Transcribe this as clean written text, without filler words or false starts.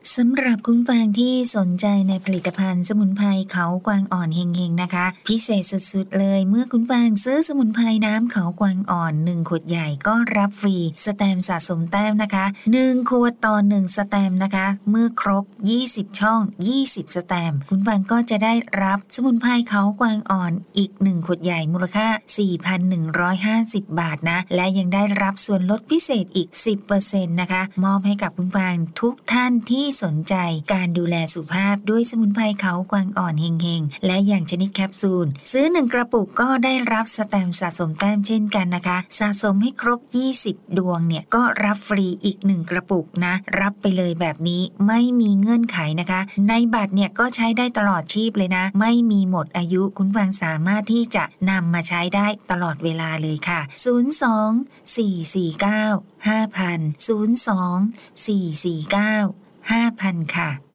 สำหรับคุณฟังที่สนใจในผลิตภัณฑ์สมุนไพรเขากวางอ่อนเฮงๆนะคะพิเศษสุดๆเลยเมื่อคุณฟังซื้อสมุนไพรน้ำเขากวางอ่อน1ขวดใหญ่ก็รับฟรีสแตมป์สะสมแต้มนะคะ1ขวดต่อ1สแตมป์นะคะเมื่อครบ20ช่อง20สแตมป์คุณฟังก็จะได้รับสมุนไพรเขากวางอ่อนอีก1ขวดใหญ่มูลค่า 4,150 บาทนะและยังได้รับส่วนลดพิเศษอีก 10% นะคะมอบให้กับคุณฟังทุกท่านที่สนใจการดูแลสุขภาพด้วยสมุนไพรเขากวางอ่อนเฮงๆและอย่างชนิดแคปซูลซื้อ1กระปุกก็ได้รับสแตมป์สะสมแต้มเช่นกันนะคะสะสมให้ครบ20ดวงเนี่ยก็รับฟรีอีก1กระปุกนะรับไปเลยแบบนี้ไม่มีเงื่อนไขนะคะในบัตรเนี่ยก็ใช้ได้ตลอดชีพเลยนะไม่มีหมดอายุคุณฟังสามารถที่จะนำมาใช้ได้ตลอดเวลาเลยค่ะ02 449 5000 02 449 5000 ค่ะ